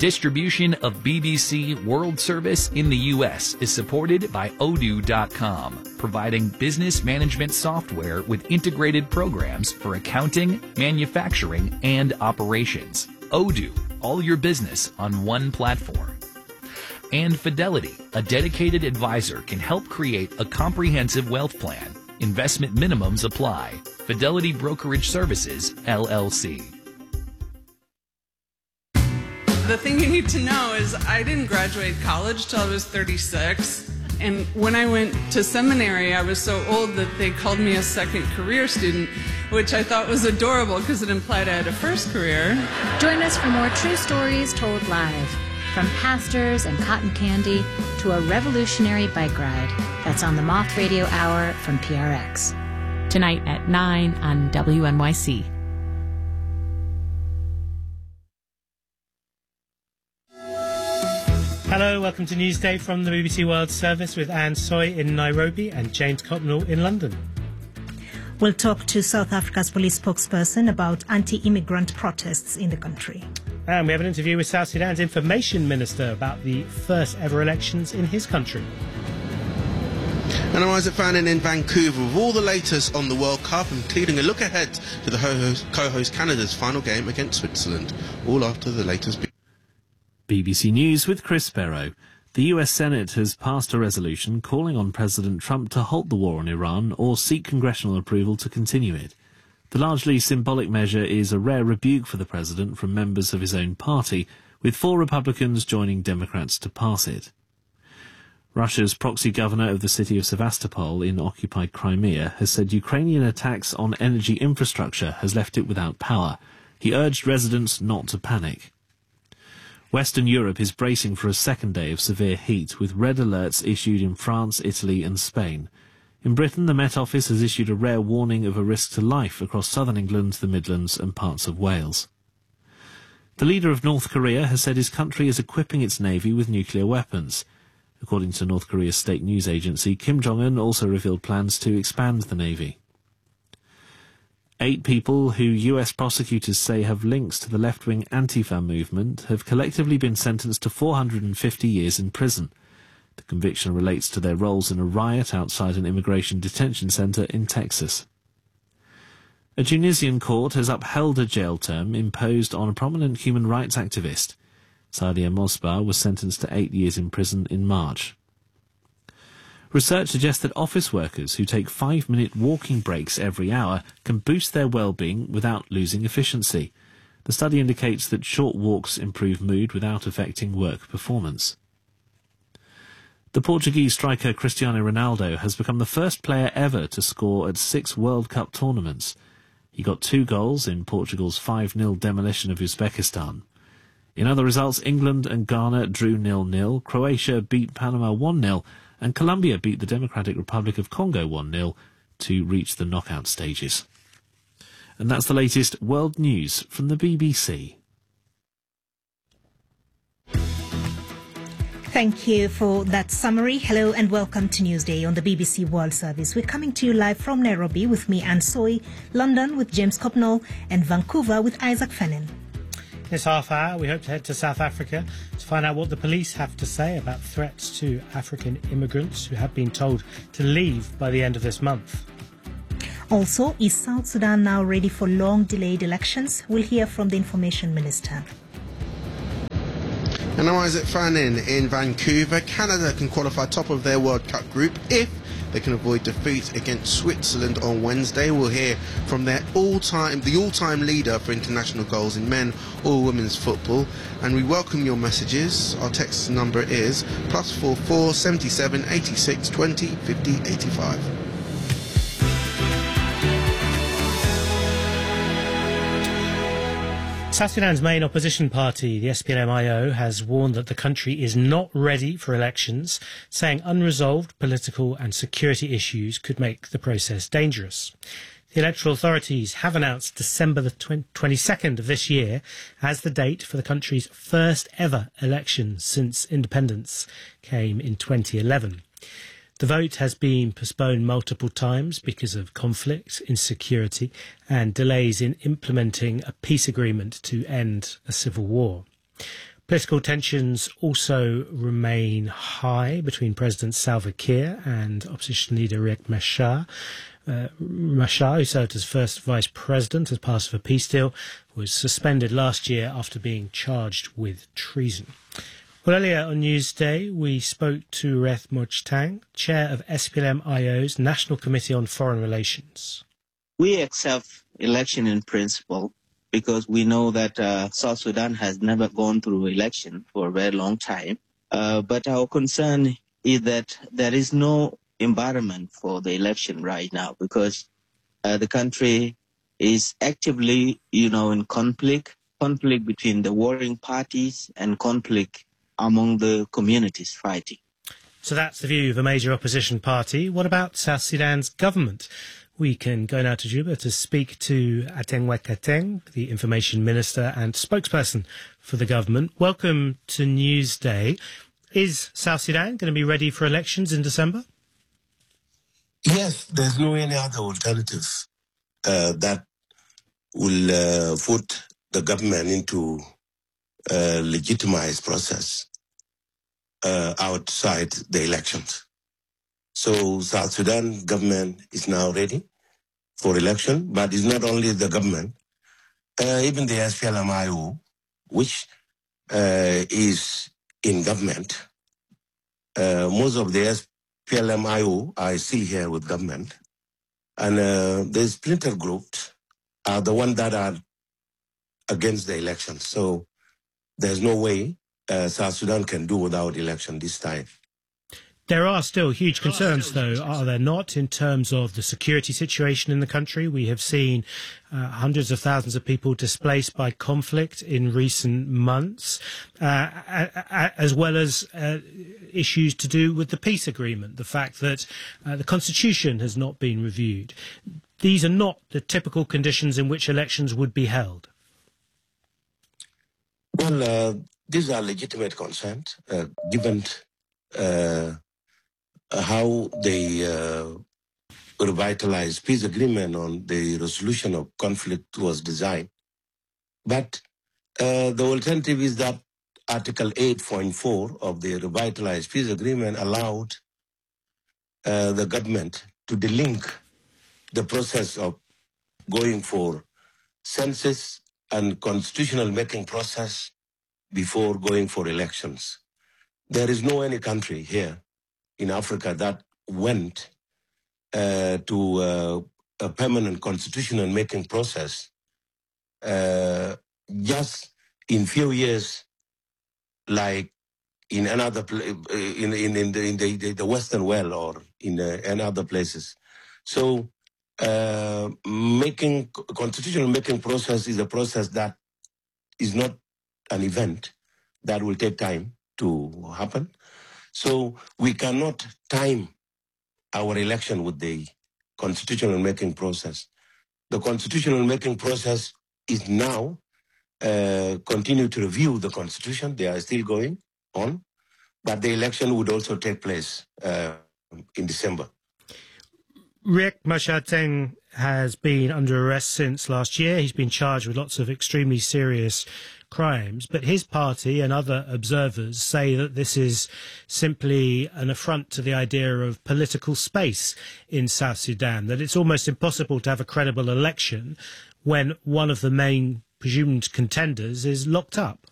Distribution of BBC World Service in the U.S. is supported by Odoo.com, providing business management software with integrated programs for accounting, manufacturing, and operations. Odoo, all your business on one platform. And Fidelity, a dedicated advisor, can help create a comprehensive wealth plan. Investment minimums apply. Fidelity Brokerage Services, LLC. The thing you need to know is I didn't graduate college till I was 36. And when I went to seminary, I was so old that they called me a second career student, which I thought was adorable because it implied I had a first career. Join us for more true stories told live. From pastors and cotton candy to a revolutionary bike ride. That's on the Moth Radio Hour from PRX. Tonight at 9 on WNYC. Hello, welcome to Newsday from the BBC World Service with Anne Soy in Nairobi and James Copnall in London. We'll talk to South Africa's police spokesperson about anti-immigrant protests in the country. And we have an interview with South Sudan's information minister about the first ever elections in his country. And I'm Isaac Fannin in Vancouver with all the latest on the World Cup, including a look ahead to the co-host Canada's final game against Switzerland, all after the latest. BBC News with Chris Sparrow. The US Senate has passed a resolution calling on President Trump to halt the war on Iran or seek congressional approval to continue it. The largely symbolic measure is a rare rebuke for the president from members of his own party, with 4 Republicans joining Democrats to pass it. Russia's proxy governor of the city of Sevastopol in occupied Crimea has said Ukrainian attacks on energy infrastructure has left it without power. He urged residents not to panic. Western Europe is bracing for a second day of severe heat, with red alerts issued in France, Italy and Spain. In Britain, the Met Office has issued a rare warning of a risk to life across southern England, the Midlands and parts of Wales. The leader of North Korea has said his country is equipping its navy with nuclear weapons. According to North Korea's state news agency, Kim Jong-un also revealed plans to expand the navy. 8 people who US prosecutors say have links to the left-wing Antifa movement have collectively been sentenced to 450 years in prison. The conviction relates to their roles in a riot outside an immigration detention centre in Texas. A Tunisian court has upheld a jail term imposed on a prominent human rights activist. Sadia Mosbah was sentenced to 8 years in prison in March. Research suggests that office workers who take 5-minute walking breaks every hour can boost their well-being without losing efficiency. The study indicates that short walks improve mood without affecting work performance. The Portuguese striker Cristiano Ronaldo has become the first player ever to score at 6 World Cup tournaments. He got 2 goals in Portugal's 5-0 demolition of Uzbekistan. In other results, England and Ghana drew 0-0, Croatia beat Panama 1-0, and Colombia beat the Democratic Republic of Congo 1-0 to reach the knockout stages. And that's the latest world news from the BBC. Thank you for that summary. Hello and welcome to Newsday on the BBC World Service. We're coming to you live from Nairobi with me, Anne Soy, London with James Copnall, and Vancouver with Isaac Fannin. This half hour, we hope to head to South Africa to find out what the police have to say about threats to African immigrants who have been told to leave by the end of this month. Also, is South Sudan now ready for long-delayed elections? We'll hear from the Information Minister. And I'm Isaac Fannin in Vancouver. Canada can qualify top of their World Cup group if they can avoid defeat against Switzerland on Wednesday. We'll hear from the all-time leader for international goals in men or women's football. And we welcome your messages. Our text number is +44 77 86 20 50 85. South Sudan's main opposition party, the SPLM-IO, has warned that the country is not ready for elections, saying unresolved political and security issues could make the process dangerous. The electoral authorities have announced December the 22nd of this year as the date for the country's first ever election since independence came in 2011. The vote has been postponed multiple times because of conflict, insecurity and delays in implementing a peace agreement to end a civil war. Political tensions also remain high between President Salva Kiir and opposition leader Riek Machar. Machar, who served as first vice president as part of a peace deal, was suspended last year after being charged with treason. Well, earlier on Newsday, we spoke to Reth Mochtang, chair of SPLM-IO's National Committee on Foreign Relations. We accept election in principle because we know that South Sudan has never gone through election for a very long time. But our concern is that there is no environment for the election right now because the country is actively, in conflict between the warring parties and conflict among the communities fighting. So that's the view of a major opposition party. What about South Sudan's government? We can go now to Juba to speak to Ateng Wekateng, the information minister and spokesperson for the government. Welcome to Newsday. Is South Sudan going to be ready for elections in December? Yes, there's no any other alternative that will put the government into a legitimized process outside the elections. So South Sudan government is now ready for election, but it's not only the government, even the SPLM-IO, which is in government. Most of the SPLM-IO are still here with government, and the splinter groups are the ones that are against the election. So there's no way South Sudan can do without election this time. There are still huge concerns, though, are there not, in terms of the security situation in the country? We have seen hundreds of thousands of people displaced by conflict in recent months, as well as issues to do with the peace agreement, the fact that the constitution has not been reviewed. These are not the typical conditions in which elections would be held. Well, these are legitimate concerns, given how the revitalized peace agreement on the resolution of conflict was designed. But the alternative is that Article 8.4 of the revitalized peace agreement allowed the government to delink the process of going for census and constitutional making process before going for elections. There is no any country here in Africa that went to a permanent constitutional making process just in few years, like in another in the Western world or in other places. So constitutional making process is a process that is not an event that will take time to happen. So we cannot time our election with the constitutional making process. The constitutional making process is now continue to review the constitution. They are still going on, but the election would also take place in December. Riek Machar has been under arrest since last year. He's been charged with lots of extremely serious crimes, but his party and other observers say that this is simply an affront to the idea of political space in South Sudan, that it's almost impossible to have a credible election when one of the main presumed contenders is locked up.